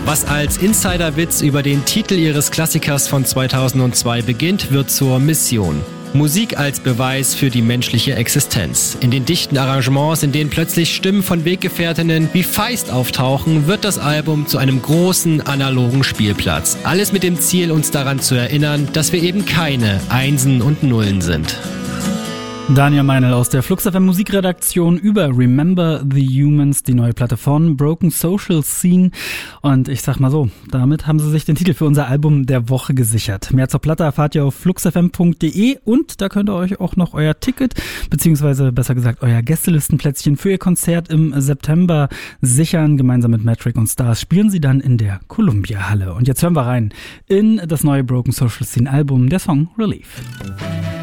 Was als Insiderwitz über den Titel ihres Klassikers von 2002 beginnt, wird zur Mission. Musik als Beweis für die menschliche Existenz. In den dichten Arrangements, in denen plötzlich Stimmen von Weggefährtinnen wie Feist auftauchen, wird das Album zu einem großen analogen Spielplatz. Alles mit dem Ziel, uns daran zu erinnern, dass wir eben keine Einsen und Nullen sind. Daniel Meinl aus der Flux FM Musikredaktion über Remember the Humans, die neue Platte von Broken Social Scene. Und ich sag mal so, damit haben sie sich den Titel für unser Album der Woche gesichert. Mehr zur Platte erfahrt ihr auf fluxfm.de und da könnt ihr euch auch noch euer Ticket, beziehungsweise besser gesagt euer Gästelistenplätzchen für ihr Konzert im September sichern. Gemeinsam mit Metric und Stars spielen sie dann in der Columbia Halle. Und jetzt hören wir rein in das neue Broken Social Scene Album, der Song Relief.